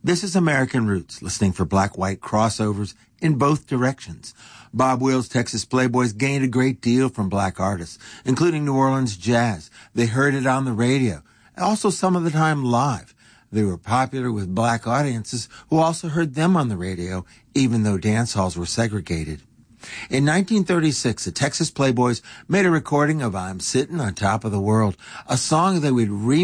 This is American Roots, listening for black-white crossovers in both directions. Bob Wills' Texas Playboys gained a great deal from black artists, including New Orleans jazz. They heard it on the radio, also some of the time live. They were popular with black audiences who also heard them on the radio, even though dance halls were segregated. In 1936, the Texas Playboys made a recording of I'm Sittin' on Top of the World, a song they would